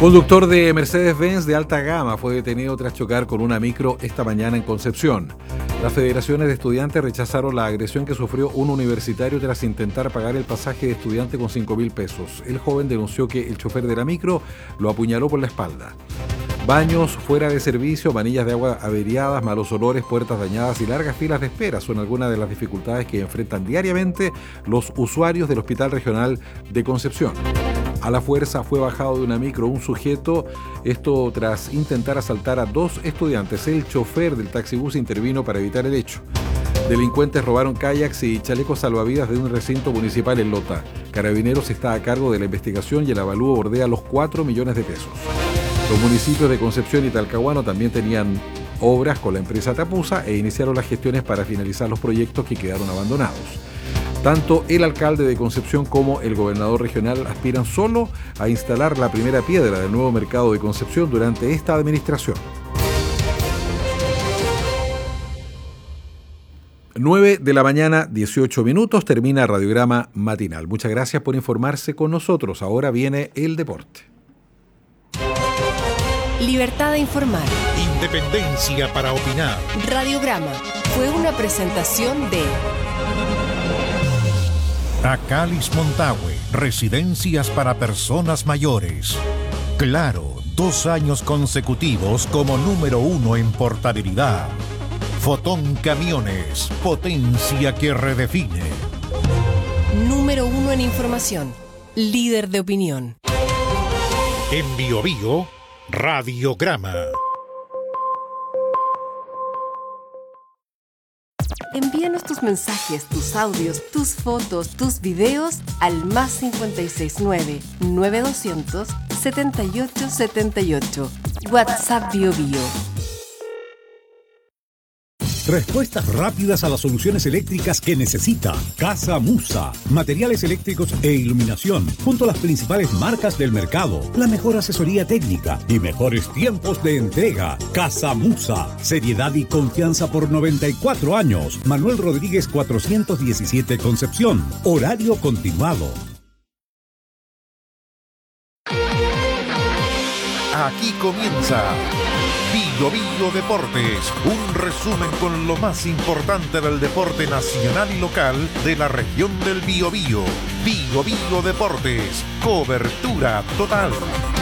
Conductor de Mercedes-Benz de alta gama fue detenido tras chocar con una micro esta mañana en Concepción. Las federaciones de estudiantes rechazaron la agresión que sufrió un universitario tras intentar pagar el pasaje de estudiante con 5.000 pesos. El joven denunció que el chofer de la micro lo apuñaló por la espalda. Baños fuera de servicio, manillas de agua averiadas, malos olores, puertas dañadas y largas filas de espera son algunas de las dificultades que enfrentan diariamente los usuarios del Hospital Regional de Concepción. A la fuerza fue bajado de una micro un sujeto, esto tras intentar asaltar a 2 estudiantes. El chofer del taxibús intervino para evitar el hecho. Delincuentes robaron kayaks y chalecos salvavidas de un recinto municipal en Lota. Carabineros está a cargo de la investigación y el avalúo bordea los 4 millones de pesos. Los municipios de Concepción y Talcahuano también tenían obras con la empresa Tapusa e iniciaron las gestiones para finalizar los proyectos que quedaron abandonados. Tanto el alcalde de Concepción como el gobernador regional aspiran solo a instalar la primera piedra del nuevo mercado de Concepción durante esta administración. 9 de la mañana, 18 minutos, termina Radiograma Matinal. Muchas gracias por informarse con nosotros. Ahora viene el deporte. Libertad de informar. Independencia para opinar. Radiograma fue una presentación de Acalis Montague, residencias para personas mayores. Claro, 2 años consecutivos como número 1 en portabilidad. Fotón Camiones, potencia que redefine. Número 1 en información, líder de opinión. En Biobío, Radiograma. Envíanos tus mensajes, tus audios, tus fotos, tus videos al +569 7878. WhatsApp Biobío. Respuestas rápidas a las soluciones eléctricas que necesita. Casa Musa. Materiales eléctricos e iluminación, junto a las principales marcas del mercado. La mejor asesoría técnica y mejores tiempos de entrega. Casa Musa. Seriedad y confianza por 94 años. Manuel Rodríguez 417 Concepción. Horario continuado. Aquí comienza Biobío Deportes, un resumen con lo más importante del deporte nacional y local de la región del Biobío. Biobío Deportes, cobertura total.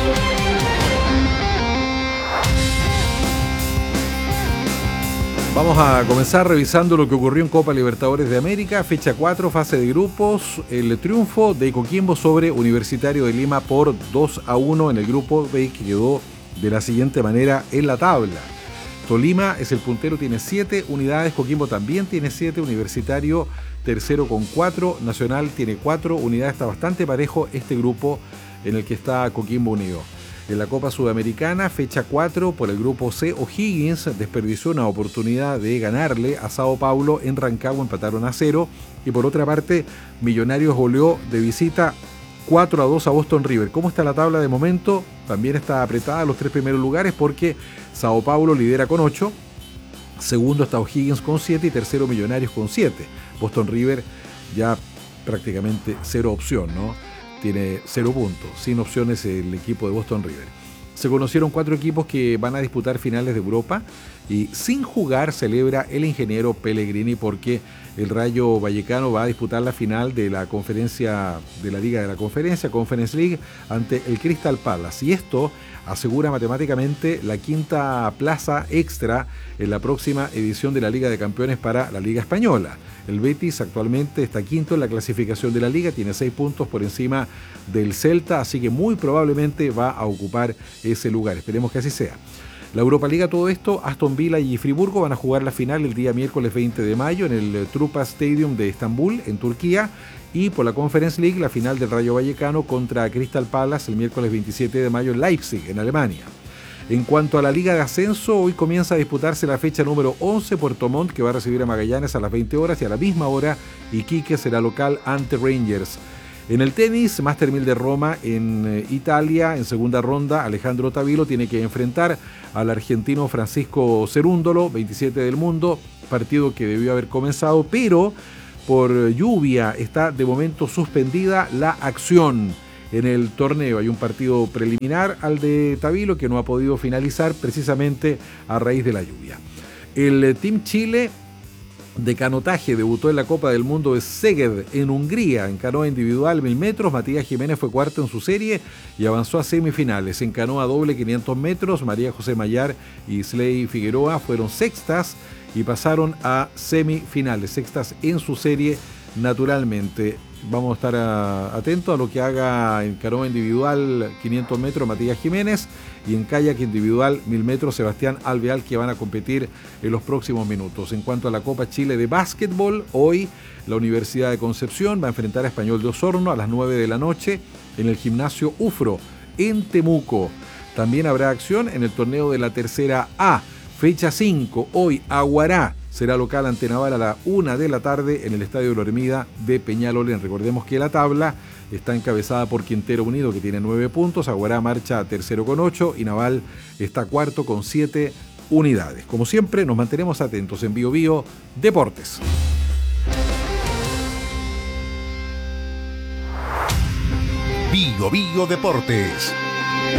Vamos a comenzar revisando lo que ocurrió en Copa Libertadores de América, fecha 4, fase de grupos. El triunfo de Coquimbo sobre Universitario de Lima por 2-1 en el grupo B, que quedó de la siguiente manera en la tabla. Tolima es el puntero, tiene 7 unidades, Coquimbo también tiene 7, Universitario tercero con 4, Nacional tiene 4 unidades, está bastante parejo este grupo en el que está Coquimbo unido. En la Copa Sudamericana, fecha 4, por el grupo C, O'Higgins desperdició una oportunidad de ganarle a Sao Paulo en Rancagua, empataron a 0, y por otra parte, Millonarios goleó de visita 4-2 a Boston River. ¿Cómo está la tabla de momento? También está apretada los 3 primeros lugares porque Sao Paulo lidera con 8, segundo está O'Higgins con 7 y tercero Millonarios con 7. Boston River ya prácticamente 0 opción, ¿no? Tiene 0 puntos, sin opciones el equipo de Boston River. Se conocieron 4 equipos que van a disputar finales de Europa y sin jugar celebra el ingeniero Pellegrini porque el Rayo Vallecano va a disputar la final de la conferencia de la Liga de la Conferencia, Conference League, ante el Crystal Palace. Y esto asegura matemáticamente la 5ª plaza extra en la próxima edición de la Liga de Campeones para la Liga Española. El Betis actualmente está 5º en la clasificación de la Liga, tiene 6 puntos por encima del Celta, así que muy probablemente va a ocupar ese lugar. Esperemos que así sea. La Europa Liga, todo esto, Aston Villa y Friburgo van a jugar la final el día miércoles 20 de mayo en el Trupa Stadium de Estambul, en Turquía, y por la Conference League, la final del Rayo Vallecano contra Crystal Palace el miércoles 27 de mayo en Leipzig, en Alemania. En cuanto a la Liga de Ascenso, hoy comienza a disputarse la fecha número 11, Puerto Montt, que va a recibir a Magallanes a las 20 horas, y a la misma hora Iquique será local ante Rangers. En el tenis, Master 1000 de Roma en Italia, en segunda ronda, Alejandro Tavilo tiene que enfrentar al argentino Francisco Cerúndolo, 27 del mundo, partido que debió haber comenzado, pero por lluvia está de momento suspendida la acción. en el torneo. Hay un partido preliminar al de Tabilo que no ha podido finalizar precisamente a raíz de la lluvia. El Team Chile de canotaje debutó en la Copa del Mundo de Szeged en Hungría en canoa individual 1000 metros. Matías Jiménez fue cuarto en su serie y avanzó a semifinales. En canoa doble 500 metros, María José Mayar y Sley Figueroa fueron sextas y pasaron a semifinales, sextas en su serie naturalmente. Vamos a estar atentos a lo que haga en canoa individual 500 metros Matías Jiménez y en kayak individual 1000 metros Sebastián Alvear, que van a competir en los próximos minutos. En cuanto a la Copa Chile de básquetbol, hoy la Universidad de Concepción va a enfrentar a Español de Osorno a las 9 de la noche en el gimnasio UFRO en Temuco. También habrá acción en el torneo de la tercera A. Fecha 5, hoy Aguará será local ante Naval a la 1 de la tarde en el Estadio de la Ermida de Peñalolén. Recordemos que la tabla está encabezada por Quintero Unido, que tiene 9 puntos, Aguará marcha tercero con 8 y Naval está cuarto con 7 unidades. Como siempre, nos mantenemos atentos en Bio Bio Deportes. Bio Bio Deportes.